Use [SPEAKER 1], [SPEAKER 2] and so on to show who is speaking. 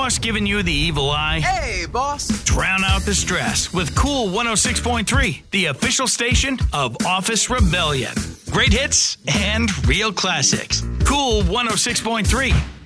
[SPEAKER 1] boss giving you the evil eye?
[SPEAKER 2] Hey, boss.
[SPEAKER 1] Drown out the stress with Cool 106.3, the official station of Office Rebellion. Great hits and real classics. Cool 106.3.